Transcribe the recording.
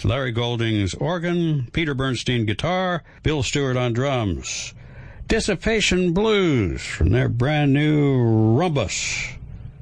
Larry Golding's organ, Peter Bernstein guitar, Bill Stewart on drums. Dissipation Blues from their brand new Rumbus.